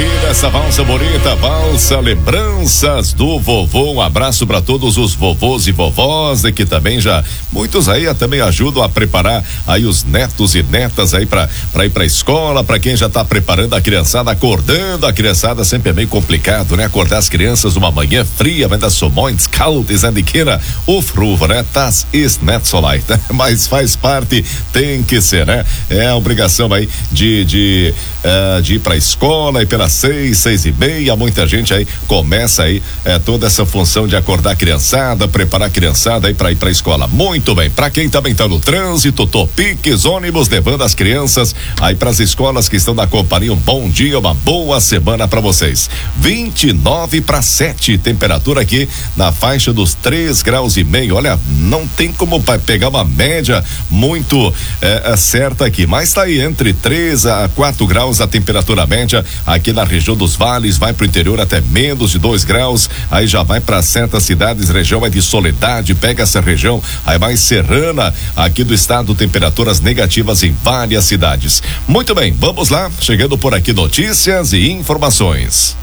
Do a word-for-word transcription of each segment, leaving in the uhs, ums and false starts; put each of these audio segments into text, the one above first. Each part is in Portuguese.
Maravilha, essa valsa bonita, valsa lembranças do vovô. Um abraço para todos os vovôs e vovós, né, que também já, muitos aí também ajudam a preparar aí os netos e netas aí para para ir pra escola, para quem já tá preparando a criançada, acordando a criançada, sempre é meio complicado, né? Acordar as crianças numa manhã fria, mas das somontes, caldes, andiqueira, o fruva, né? Tas is net so light, né? Mas faz parte, tem que ser, né? É a obrigação aí de, de, uh, de ir pra escola e pelas seis, seis e meia, muita gente aí começa aí é, toda essa função de acordar a criançada, preparar a criançada aí pra ir pra escola. Muito bem, pra quem também tá no trânsito, Topiques, ônibus levando as crianças aí pras escolas que estão na companhia, um bom dia, uma boa semana pra vocês. vinte e nove para sete, temperatura aqui na faixa dos três graus e meio. Olha, não tem como pegar uma média muito é, certa aqui, mas tá aí entre três a quatro graus a temperatura média aqui na região dos vales, vai pro interior até menos de dois graus, aí já vai para certas cidades, região é de Soledade, pega essa região aí mais serrana aqui do estado, temperaturas negativas em várias cidades. Muito bem, vamos lá, chegando por aqui notícias e informações.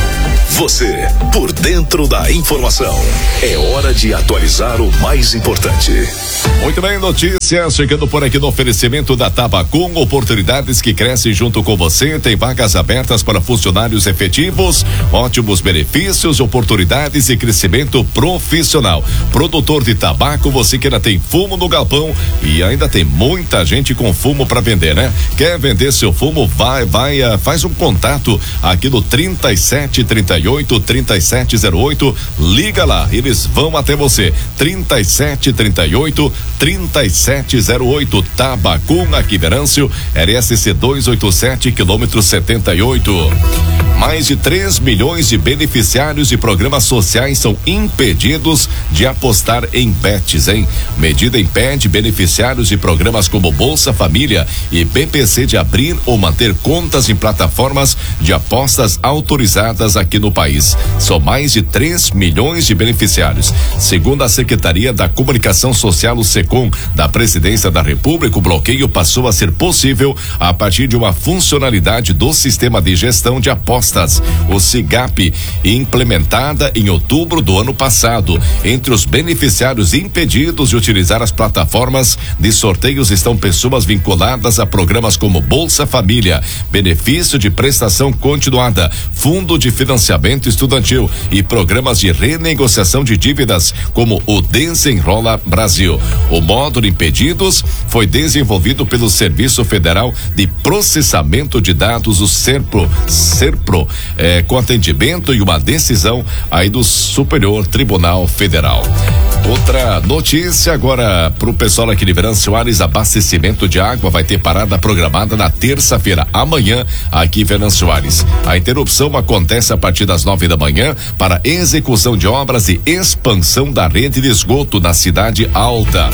Você, por dentro da informação. É hora de atualizar o mais importante. Muito bem, notícias chegando por aqui no oferecimento da Tabacum, oportunidades que crescem junto com você, tem vagas abertas para funcionários efetivos, ótimos benefícios, oportunidades e crescimento profissional. Produtor de tabaco, você que ainda tem fumo no galpão e ainda tem muita gente com fumo para vender, né? Quer vender seu fumo? Vai, vai, faz um contato aqui no trinta e sete, trinta e oito, trinta e sete zero oito, liga lá, eles vão até você. trinta e sete, trinta e oito, trinta e sete zero oito, Tabacum, aqui Venâncio, R S C duzentos e oitenta e sete, quilômetro setenta e oito. Mais de três milhões de beneficiários de programas sociais são impedidos de apostar em bets, hein? Medida impede beneficiários de programas como Bolsa Família e B P C de abrir ou manter contas em plataformas de apostas autorizadas aqui no país. São mais de três milhões de beneficiários. Segundo a Secretaria da Comunicação Social, o SECOM, da Presidência da República, o bloqueio passou a ser possível a partir de uma funcionalidade do Sistema de Gestão de Apostas, o SIGAP, implementada em outubro do ano passado. Entre os beneficiários impedidos de utilizar as plataformas de sorteios estão pessoas vinculadas a programas como Bolsa Família, benefício de prestação continuada, fundo de financiamento estudantil e programas de renegociação de dívidas como o Desenrola Brasil. O módulo impedidos foi desenvolvido pelo Serviço Federal de Processamento de Dados, o SERPRO, SERPRO, eh, com atendimento e uma decisão aí do Superior Tribunal Federal. Outra notícia agora pro pessoal aqui de Venâncio Soares, abastecimento de água vai ter parada programada na terça-feira, amanhã, aqui em Venâncio Soares. A interrupção acontece a partir das nove da manhã para execução de obras e expansão da rede de esgoto na Cidade Alta.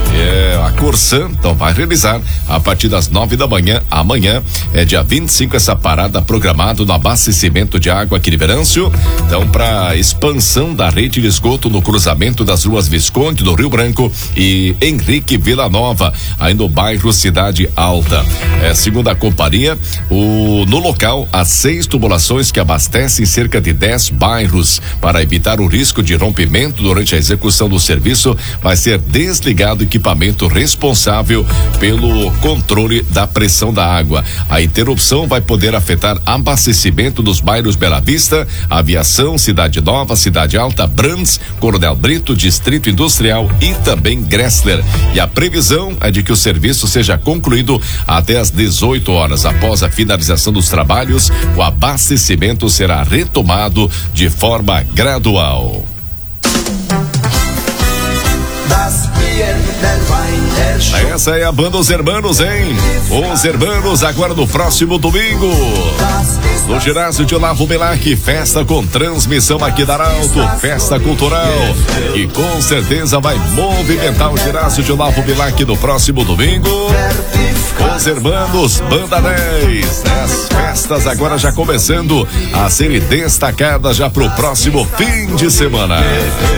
É, a Corsan então vai realizar a partir das nove da manhã, amanhã, é dia vinte e cinco, essa parada programada no abastecimento de água aqui de Venâncio. Então, para expansão da rede de esgoto no cruzamento das ruas Visconde do Rio Branco e Henrique Vila Nova, aí no bairro Cidade Alta. É, segundo a companhia, o, no local há seis tubulações que abastecem cerca de dez bairros. Para evitar o risco de rompimento durante a execução do serviço, vai ser desligado o equipamento responsável pelo controle da pressão da água. A interrupção vai poder afetar abastecimento dos bairros Bela Vista, Aviação, Cidade Nova, Cidade Alta, Brands, Coronel Brito, Distrito Industrial e também Gressler. E a previsão é de que o serviço seja concluído até às dezoito horas. Após a finalização dos trabalhos, o abastecimento será retomado de forma gradual. Essa é a banda Os Hermanos, hein? Os Hermanos, agora no próximo domingo, no ginásio de Olavo Bilac, festa com transmissão aqui da Arauto, festa cultural, e com certeza vai movimentar o ginásio de Olavo Bilac no próximo domingo. Os Hermanos, Banda dez, as festas agora já começando a serem destacadas já pro próximo fim de semana.